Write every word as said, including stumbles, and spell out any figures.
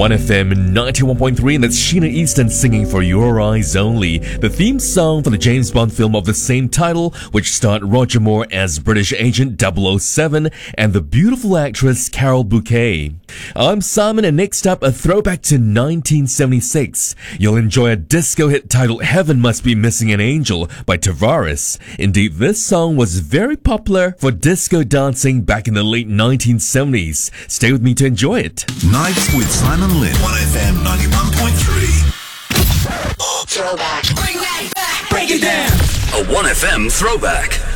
one F M ninety-one point three, and that's Sheena Easton singing For Your Eyes Only, the theme song for the James Bond film of the same title, which starred Roger Moore as British Agent double oh seven and the beautiful actress Carol Bouquet. I'm Simon, and next up, a throwback to nineteen seventy-six. You'll enjoy a disco hit titled Heaven Must Be Missing an Angel by Tavares. Indeed, this song was very popular for disco dancing back in the late nineteen seventies. Stay with me to enjoy it. Nights with Simon Lynn. one F M ninety-one point three. Throwback. Bring that back. Break it down. A one F M throwback.